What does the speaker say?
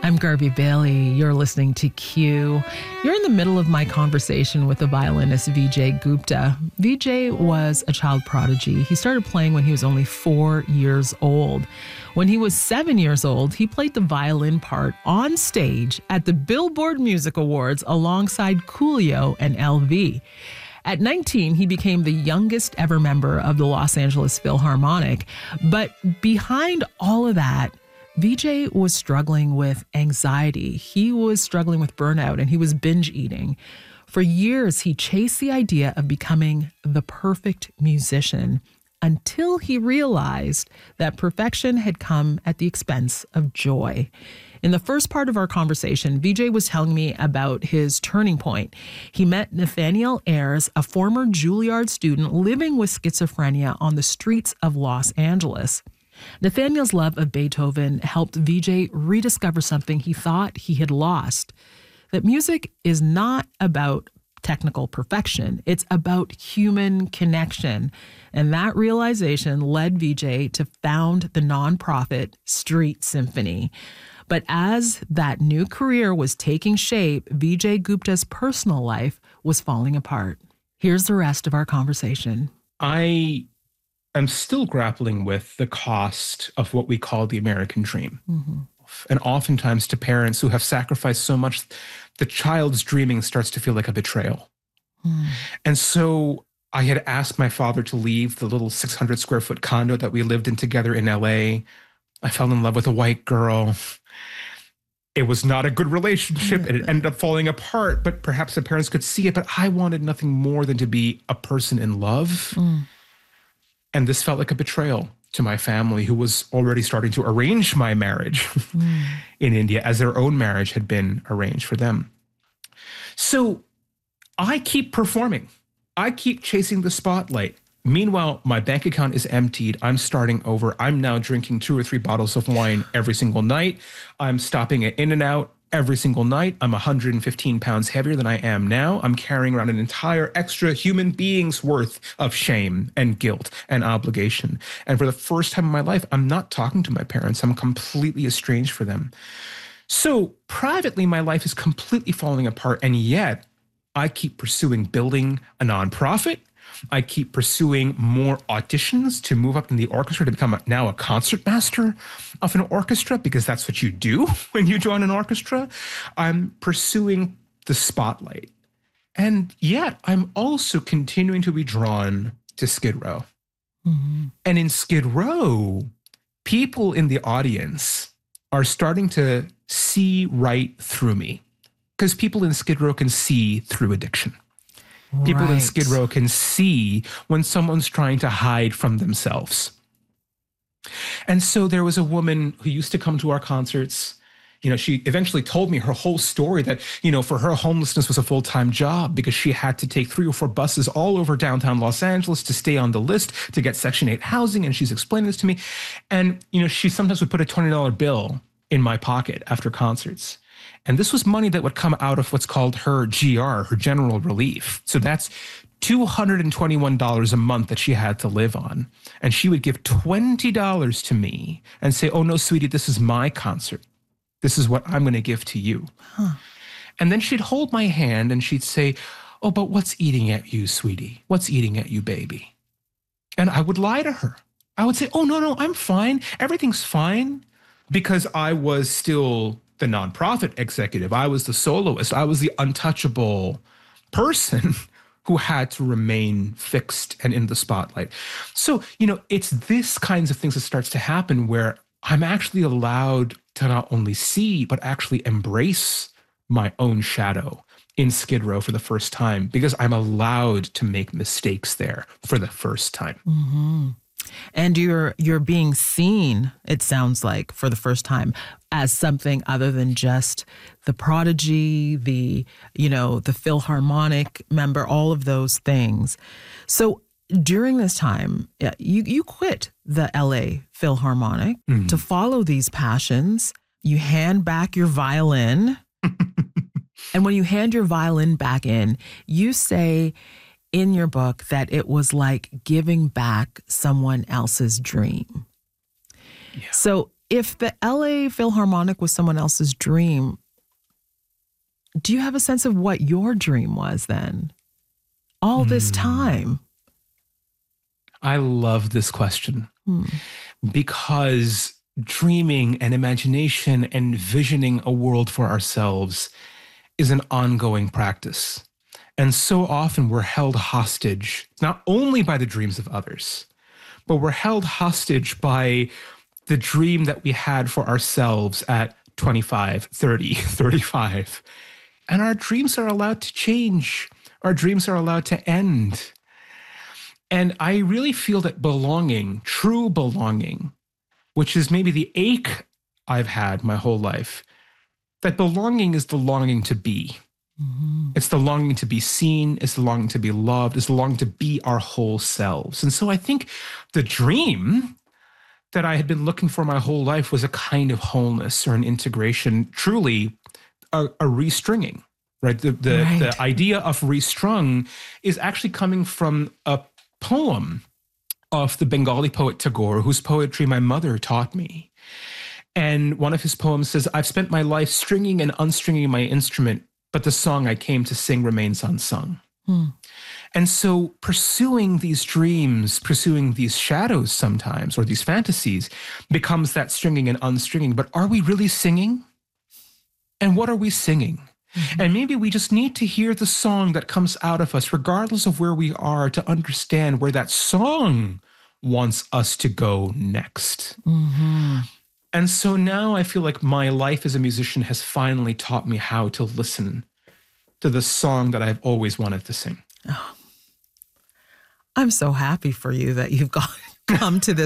I'm Garby Bailey. You're listening to Q. You're in the middle of my conversation with the violinist Vijay Gupta. Vijay was a child prodigy. He started playing when he was only 4 years old. When he was 7 years old, he played the violin part on stage at the Billboard Music Awards alongside Coolio and LV. At 19, he became the youngest ever member of the Los Angeles Philharmonic. But behind all of that, Vijay was struggling with anxiety. He was struggling with burnout, and he was binge eating. For years, he chased the idea of becoming the perfect musician until he realized that perfection had come at the expense of joy. In the first part of our conversation, Vijay was telling me about his turning point. He met Nathaniel Ayres, a former Juilliard student living with schizophrenia on the streets of Los Angeles. Nathaniel's love of Beethoven helped Vijay rediscover something he thought he had lost, that music is not about technical perfection. It's about human connection. And that realization led Vijay to found the nonprofit Street Symphony. But as that new career was taking shape, Vijay Gupta's personal life was falling apart. Here's the rest of our conversation. I'm still grappling with the cost of what we call the American dream. Mm-hmm. And oftentimes to parents who have sacrificed so much, the child's dreaming starts to feel like a betrayal. Mm. And so I had asked my father to leave the little 600 square foot condo that we lived in together in LA. I fell in love with a white girl. It was not a good relationship. It ended up falling apart, but perhaps the parents could see it. But I wanted nothing more than to be a person in love. Mm. And this felt like a betrayal to my family, who was already starting to arrange my marriage in India, as their own marriage had been arranged for them. So I keep performing. I keep chasing the spotlight. Meanwhile, my bank account is emptied. I'm starting over. I'm now drinking 2 or 3 bottles of wine every single night. I'm stopping at In-N-Out every single night. I'm 115 pounds heavier than I am now. I'm carrying around an entire extra human being's worth of shame and guilt and obligation. And for the first time in my life, I'm not talking to my parents. I'm completely estranged from them. So privately, my life is completely falling apart. And yet I keep pursuing building a nonprofit. I keep pursuing more auditions to move up in the orchestra, to become now a concertmaster of an orchestra, because that's what you do when you join an orchestra. I'm pursuing the spotlight. And yet I'm also continuing to be drawn to Skid Row. Mm-hmm. And in Skid Row, people in the audience are starting to see right through me, because people in Skid Row can see through addiction. People in Skid Row can see when someone's trying to hide from themselves. And so there was a woman who used to come to our concerts. You know, she eventually told me her whole story, that, you know, for her, homelessness was a full-time job because she had to take 3 or 4 buses all over downtown Los Angeles to stay on the list to get Section 8 housing. And she's explaining this to me. And, you know, she sometimes would put a $20 bill in my pocket after concerts. And this was money that would come out of what's called her GR, her general relief. So that's $221 a month that she had to live on. And she would give $20 to me and say, "Oh, no, sweetie, this is my concert. This is what I'm going to give to you." Huh. And then she'd hold my hand and she'd say, "Oh, but what's eating at you, sweetie? What's eating at you, baby?" And I would lie to her. I would say, "Oh, no, I'm fine. Everything's fine." Because I was still the nonprofit executive. I was the soloist. I was the untouchable person who had to remain fixed and in the spotlight. So, you know, it's this kinds of things that starts to happen where I'm actually allowed to not only see, but actually embrace my own shadow in Skid Row for the first time, because I'm allowed to make mistakes there for the first time. Mm-hmm. And you're being seen, it sounds like, for the first time as something other than just the prodigy, the Philharmonic member, all of those things. So during this time, you quit the LA Philharmonic to follow these passions. You hand back your violin. And when you hand your violin back in, you say in your book that it was like giving back someone else's dream. Yeah. So If the LA Philharmonic was someone else's dream, do you have a sense of what your dream was then? All this time. I love this question because dreaming and imagination and visioning a world for ourselves is an ongoing practice. And so often we're held hostage, not only by the dreams of others, but we're held hostage by the dream that we had for ourselves at 25, 30, 35. And our dreams are allowed to change. Our dreams are allowed to end. And I really feel that belonging, true belonging, which is maybe the ache I've had my whole life, that belonging is the longing to be. It's the longing to be seen. It's the longing to be loved. It's the longing to be our whole selves. And so I think the dream that I had been looking for my whole life was a kind of wholeness or an integration, truly a restringing, right? The idea of restrung is actually coming from a poem of the Bengali poet Tagore, whose poetry my mother taught me. And one of his poems says, "I've spent my life stringing and unstringing my instrument, but the song I came to sing remains unsung." And so pursuing these dreams, pursuing these shadows sometimes, or these fantasies, becomes that stringing and unstringing. But are we really singing? And what are we singing? And maybe we just need to hear the song that comes out of us, regardless of where we are, to understand where that song wants us to go next. And so now I feel like my life as a musician has finally taught me how to listen to the song that I've always wanted to sing. I'm so happy for you that you've come to this